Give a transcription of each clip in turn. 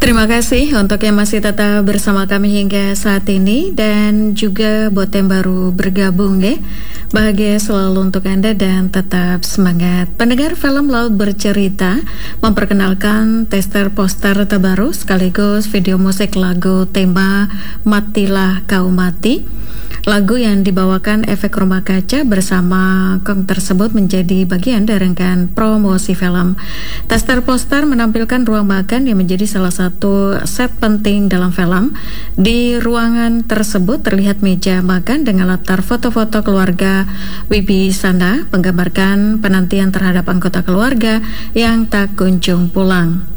Terima kasih untuk yang masih tetap bersama kami hingga saat ini dan juga buat yang baru bergabung ya. Bahagia selalu untuk Anda dan tetap semangat. Pendengar, film Laut Bercerita memperkenalkan teaser poster terbaru sekaligus video musik lagu tema Matilah Kau Mati. Lagu yang dibawakan Efek Rumah Kaca bersama Kong tersebut menjadi bagian dari rangkaian promosi film. Teaser poster menampilkan ruang makan yang menjadi salah satu set penting dalam film. Di ruangan tersebut terlihat meja makan dengan latar foto-foto keluarga Wibisana, menggambarkan penantian terhadap anggota keluarga yang tak kunjung pulang.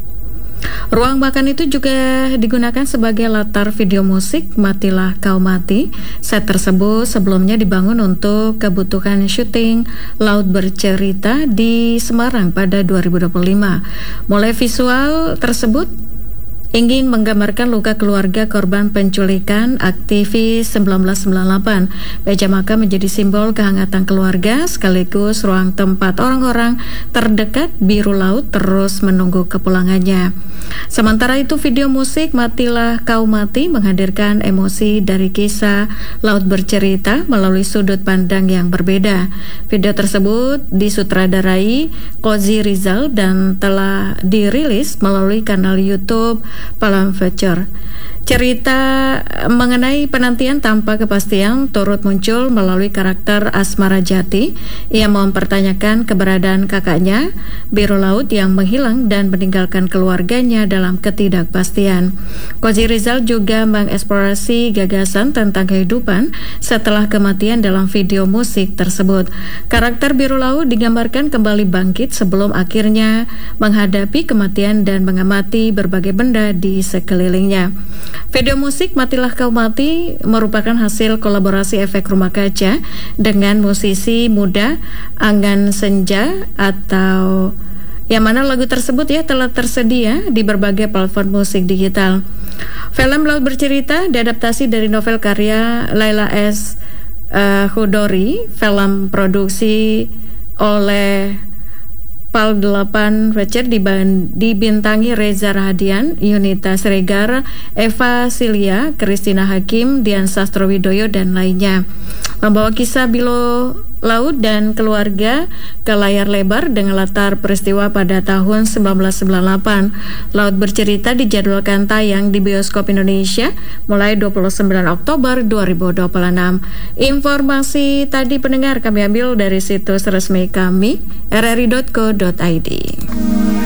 Ruang makan itu juga digunakan sebagai latar video musik Matilah Kau Mati. Set tersebut sebelumnya dibangun untuk kebutuhan syuting Laut Bercerita di Semarang pada 2025. Mulai visual tersebut ingin menggambarkan luka keluarga korban penculikan aktivis 1998. Meja makan menjadi simbol kehangatan keluarga sekaligus ruang tempat orang-orang terdekat biru laut terus menunggu kepulangannya. Sementara itu, video musik Matilah Kau Mati menghadirkan emosi dari kisah Laut Bercerita melalui sudut pandang yang berbeda. Video tersebut disutradarai Kozi Rizal dan telah dirilis melalui kanal YouTube Palam Feature. Cerita mengenai penantian tanpa kepastian turut muncul melalui karakter Asmara Jati yang mempertanyakan keberadaan kakaknya biru laut yang menghilang dan meninggalkan keluarganya dalam ketidakpastian. Kozi Rizal juga mengeksplorasi gagasan tentang kehidupan setelah kematian dalam video musik tersebut. Karakter biru laut digambarkan kembali bangkit sebelum akhirnya menghadapi kematian dan mengamati berbagai benda di sekelilingnya. Video musik Matilah Kau Mati merupakan hasil kolaborasi Efek Rumah Kaca dengan musisi muda Angan Senja, atau yang mana lagu tersebut telah tersedia di berbagai platform musik digital. Film Laut Bercerita diadaptasi dari novel karya Laila S. Khudori. Film produksi oleh PAL 8 Feature dibintangi Reza Rahadian, Yunita Sregar, Eva Silia, Kristina Hakim, Dian Sastrowidoyo, dan lainnya. Membawa kisah Bilo Laut dan keluarga ke layar lebar dengan latar peristiwa pada tahun 1998. Laut Bercerita dijadwalkan tayang di bioskop Indonesia mulai 29 Oktober 2026. Informasi tadi pendengar kami ambil dari situs resmi kami rri.co.id.